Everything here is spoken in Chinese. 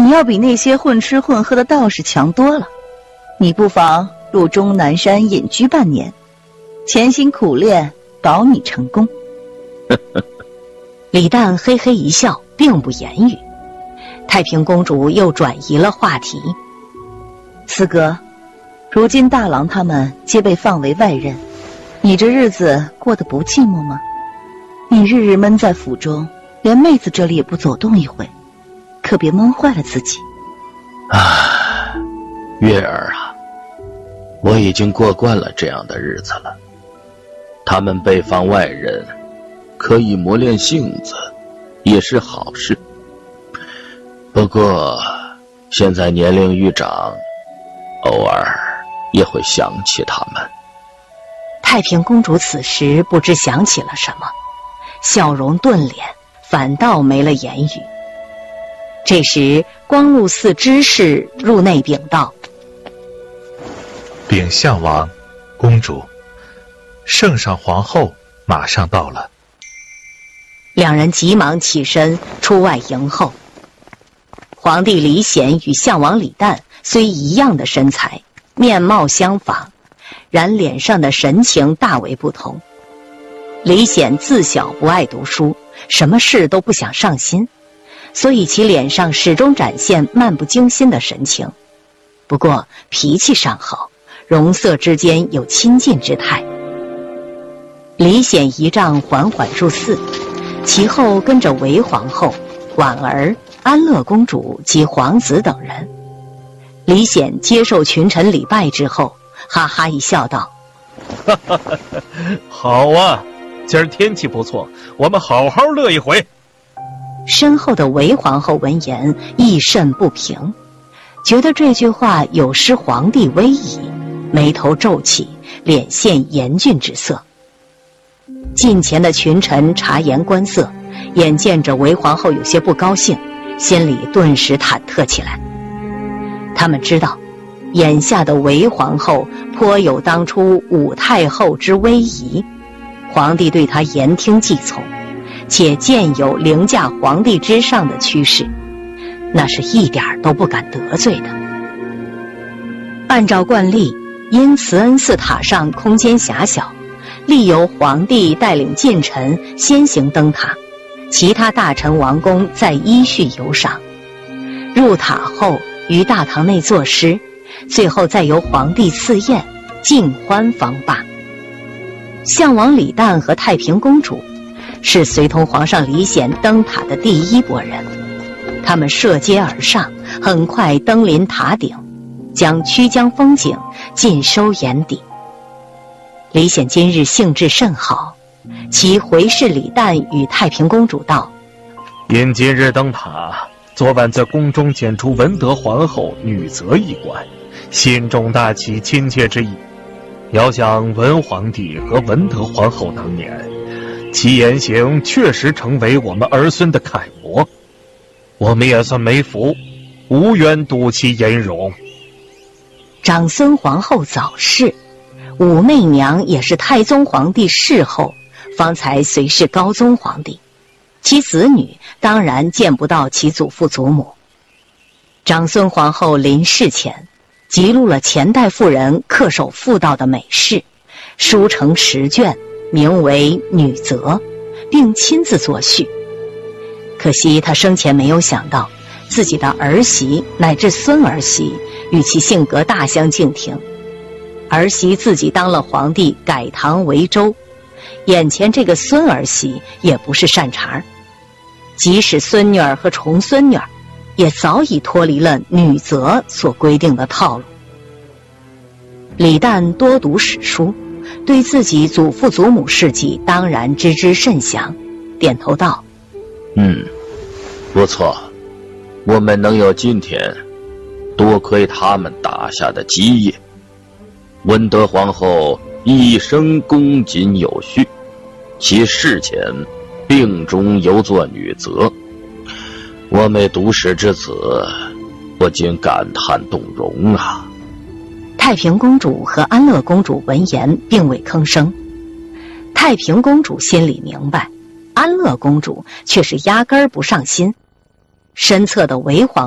你要比那些混吃混喝的道士强多了。你不妨入终南山隐居半年，潜心苦练，保你成功。 李旦嘿嘿一笑，并不言语。太平公主又转移了话题。 四哥，如今大郎他们皆被放为外人，你这日子过得不寂寞吗？你日日闷在府中，连妹子这里也不走动一回，可别闷坏了自己。 月儿啊，我已经过惯了这样的日子了。他们被放外人，可以磨练性子，也是好事。不过现在年龄愈长，偶尔也会想起他们。 太平公主此时不知想起了什么，笑容顿敛，反倒没了言语。这时光禄寺知事入内禀道： 禀相王、公主，圣上皇后马上到了。 两人急忙起身出外迎候。皇帝李显与相王李旦虽一样的身材，面貌相仿，然脸上的神情大为不同。李显自小不爱读书，什么事都不想上心，所以其脸上始终展现漫不经心的神情。不过脾气尚好，容色之间有亲近之态。李显仪仗缓缓入寺，其后跟着韦皇后、婉儿、安乐公主及皇子等人。李显接受群臣礼拜之后，哈哈一笑道： 好啊，今儿天气不错，我们好好乐一回。 身后的韦皇后闻言亦甚不平，觉得这句话有失皇帝威仪，眉头皱起，脸现严峻之色。近前的群臣察言观色，眼见着韦皇后有些不高兴，心里顿时忐忑起来。他们知道眼下的韦皇后颇有当初武太后之威仪，皇帝对她言听计从，且渐有凌驾皇帝之上的趋势，那是一点都不敢得罪的。按照惯例，因慈恩寺塔上空间狭小，历由皇帝带领近臣先行登塔，其他大臣王公再依序游赏。入塔后于大堂内作诗，最后再由皇帝赐宴，尽欢方罢。相王李旦和太平公主是随同皇上李显登塔的第一拨人，他们涉阶而上，很快登临塔顶，将曲江风景尽收眼底。李显今日兴致甚好，其回视李旦与太平公主道： 因今日登塔，昨晚在宫中检出文德皇后女则一官，心中大起亲切之意。遥想文皇帝和文德皇后当年，其言行确实成为我们儿孙的楷模，我们也算没福，无缘睹其颜容。 长孙皇后早逝，武媚娘也是太宗皇帝逝后方才随侍高宗皇帝，其子女当然见不到其祖父祖母。长孙皇后临逝前辑录了前代妇人恪守妇道的美事，书成10卷，名为《女则》，并亲自作序。可惜她生前没有想到自己的儿媳乃至孙儿媳与其性格大相径庭。儿媳自己当了皇帝，改唐为周，眼前这个孙儿媳也不是善茬，即使孙女儿和重孙女儿也早已脱离了女则所规定的套路。李旦多读史书，对自己祖父祖母事迹当然知之甚详，点头道： 不错，我们能有今天，多亏他们打下的基业。温德皇后一生恭谨有序，其事前病中犹作女则，我每读史之子，不禁感叹动容啊。 太平公主和安乐公主闻言并未吭声。太平公主心里明白，安乐公主却是压根儿不上心。身侧的韦皇